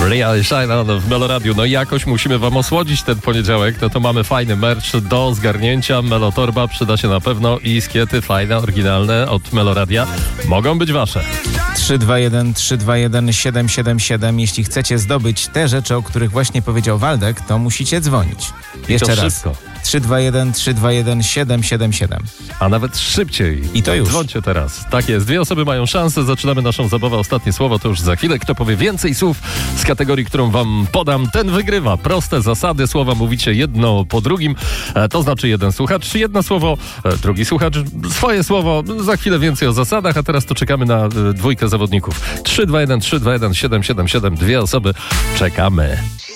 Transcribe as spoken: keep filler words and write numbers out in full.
Real Shine On w Meloradiu. No i jakoś musimy wam osłodzić ten poniedziałek. No to mamy fajny merch do zgarnięcia. Melotorba przyda się na pewno i skiety fajne, oryginalne od Meloradia mogą być wasze. trzy dwa jeden trzy dwa jeden siedem siedem siedem. Jeśli chcecie zdobyć te rzeczy, o których właśnie powiedział Waldek, to musicie dzwonić. I Jeszcze to raz. szybko. trzy dwa jeden trzy dwa jeden siedem siedem siedem. A nawet szybciej. I to już. Dzwońcie teraz. Tak jest. Dwie osoby mają szansę. Zaczynamy naszą zabawę. Ostatnie słowo to już za chwilę. Kto powie więcej słów z kategorii, którą wam podam, ten wygrywa. Proste zasady. Słowa mówicie jedno po drugim. E, to znaczy jeden słuchacz, jedno słowo, e, drugi słuchacz, swoje słowo. Za chwilę więcej o zasadach, a teraz to czekamy na e, dwójkę zawodników. trzy dwa jeden trzy dwa jeden siedem siedem siedem. Dwie osoby. Czekamy.